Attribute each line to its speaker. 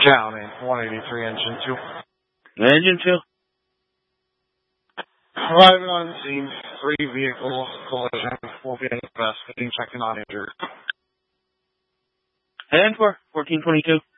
Speaker 1: County, 183, Engine 2.
Speaker 2: Engine 2.
Speaker 1: Arriving on scene, 3 vehicle collision, will be investigating, checking on injured.
Speaker 2: And for 1422.